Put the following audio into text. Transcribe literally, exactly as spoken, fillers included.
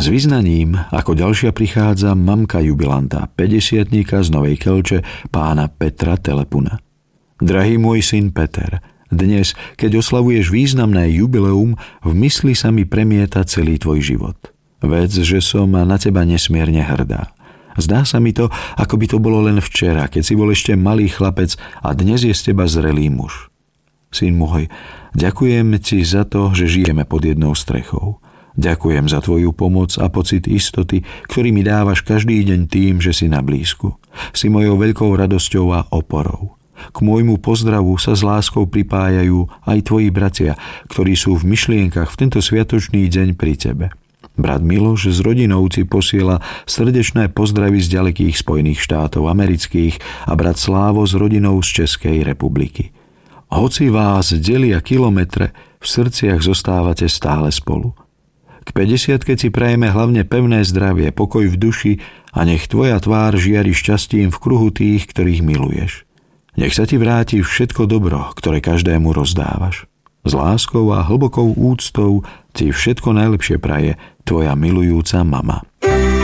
S vyznaním, ako ďalšia prichádza mamka jubilanta, päťdesiatnika z Novej Kelče, pána Petra Telepuna. Drahý môj syn Peter, dnes, keď oslavuješ významné jubileum, v mysli sa mi premieta celý tvoj život. Vec, že som na teba nesmierne hrdá. Zdá sa mi to, ako by to bolo len včera, keď si bol ešte malý chlapec a dnes je z teba zrelý muž. Syn môj, ďakujem ti za to, že žijeme pod jednou strechou. Ďakujem za tvoju pomoc a pocit istoty, ktorý mi dávaš každý deň tým, že si na blízku. Si mojou veľkou radosťou a oporou. K môjmu pozdravu sa s láskou pripájajú aj tvoji bratia, ktorí sú v myšlienkach v tento sviatočný deň pri tebe. Brat Miloš z rodinou ti posiela srdečné pozdravy z ďalekých Spojených štátov amerických a brat Slávo s rodinou z Českej republiky. Hoci vás delia kilometre, v srdciach zostávate stále spolu. K päťdesiatke ti prajeme hlavne pevné zdravie, pokoj v duši a nech tvoja tvár žiari šťastím v kruhu tých, ktorých miluješ. Nech sa ti vráti všetko dobro, ktoré každému rozdávaš. S láskou a hlbokou úctou ti všetko najlepšie praje tvoja milujúca mama.